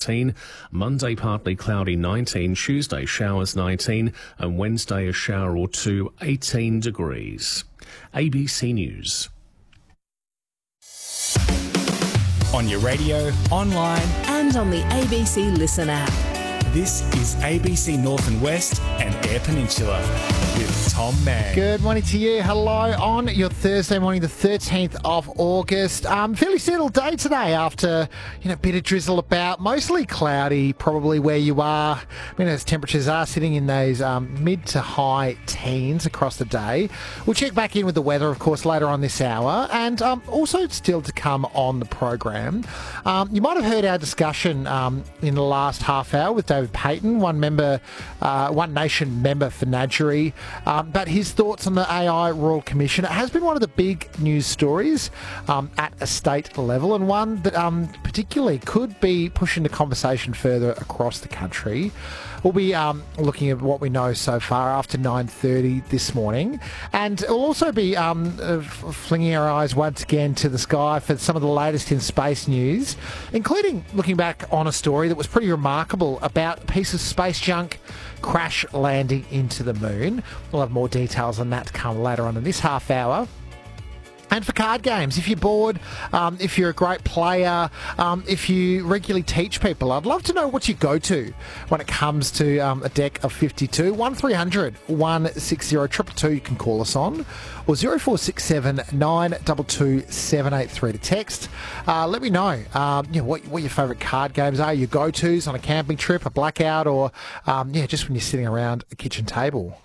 18, Monday partly cloudy 19, Tuesday showers 19, and Wednesday a shower or two 18 degrees. ABC News. On your radio, online and on the ABC Listen app. This is ABC North and West and Eyre Peninsula with Tom Mann. Good morning to you. Hello on your Thursday morning, the 13th of August. Fairly settled day today after, a bit of drizzle about, mostly cloudy, probably where you are. As temperatures are sitting in those mid to high teens across the day. We'll check back in with the weather, of course, later on this hour, and also still to come on the program. You might have heard our discussion in the last half hour with David Payton, One Nation member for Nadgerry, but his thoughts on the AI Royal Commission. It has been one of the big news stories at a state level, and one that particularly could be pushing the conversation further across the country. We'll be looking at what we know so far after 9:30 this morning, and we'll also be flinging our eyes once again to the sky for some of the latest in space news, including looking back on a story that was pretty remarkable about a piece of space junk crash landing into the moon. We'll have more details on that to come later on in this half hour. And for card games, if you're bored, if you're a great player, if you regularly teach people, I'd love to know what you go to when it comes to a deck of 52. 1300 160 222 you can call us on, or 0467 922 783 to text. Let me know, what your favourite card games are, your go-tos on a camping trip, a blackout, or just when you're sitting around a kitchen table.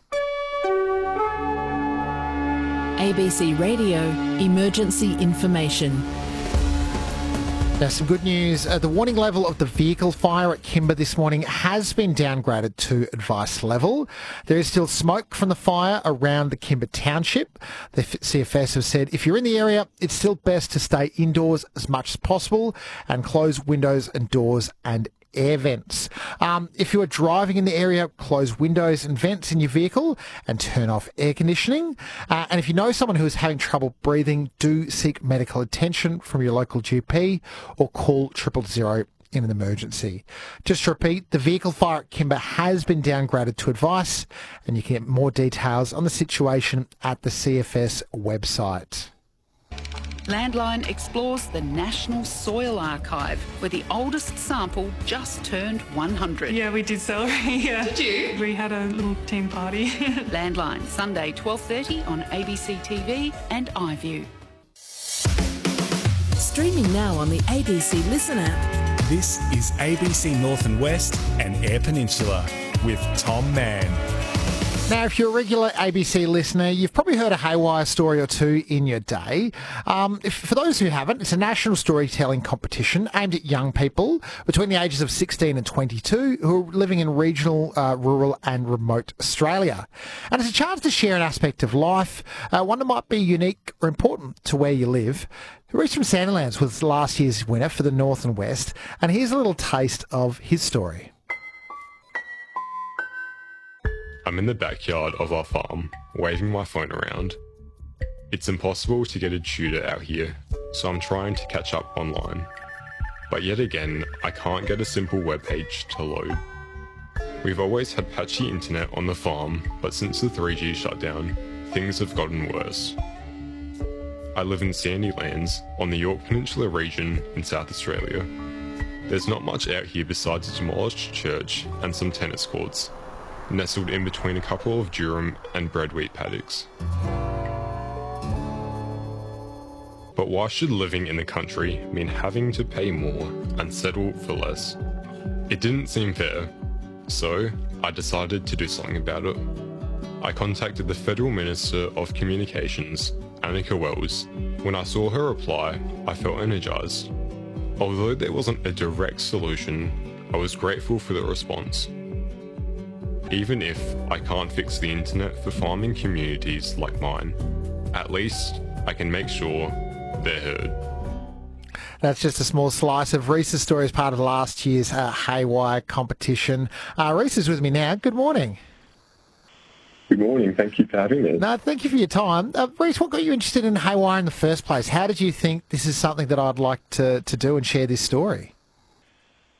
ABC Radio Emergency Information. Now, some good news. The warning level of the vehicle fire at Kimba this morning has been downgraded to advice level. There is still smoke from the fire around the Kimba township. The CFS have said if you're in the area, it's still best to stay indoors as much as possible and close windows and doors and air vents. If you are driving in the area, close windows and vents in your vehicle and turn off air conditioning. And if you know someone who is having trouble breathing, do seek medical attention from your local GP or call 000 in an emergency. Just to repeat, the vehicle fire at Kimba has been downgraded to advice, and you can get more details on the situation at the CFS website. Landline explores the National Soil Archive, where the oldest sample just turned 100. Yeah, we did celebrate. Yeah. Did you? We had a little team party. Landline, Sunday 12:30 on ABC TV and iView. Streaming now on the ABC Listen app. This is ABC North and West and Eyre Peninsula with Tom Mann. Now, if you're a regular ABC listener, you've probably heard a haywire story or two in your day. For those who haven't, it's a national storytelling competition aimed at young people between the ages of 16 and 22 who are living in regional, rural and remote Australia. And it's a chance to share an aspect of life, one that might be unique or important to where you live. Reece from Sandilands was last year's winner for the North and West, and here's a little taste of his story. I'm in the backyard of our farm, waving my phone around. It's impossible to get a tutor out here, so I'm trying to catch up online. But yet again, I can't get a simple webpage to load. We've always had patchy internet on the farm, but since the 3G shutdown, things have gotten worse. I live in Sandilands, on the Yorke Peninsula region in South Australia. There's not much out here besides a demolished church and some tennis courts, nestled in between a couple of durum and bread wheat paddocks. But why should living in the country mean having to pay more and settle for less? It didn't seem fair, so I decided to do something about it. I contacted the Federal Minister of Communications, Annika Wells. When I saw her reply, I felt energised. Although there wasn't a direct solution, I was grateful for the response. Even if I can't fix the internet for farming communities like mine, at least I can make sure they're heard. That's just a small slice of Reece's story as part of last year's Haywire competition. Reece is with me now. Good morning. Good morning. Thank you for having me. No, thank you for your time. Reece, what got you interested in Haywire in the first place? How did you think this is something that I'd like to do and share this story?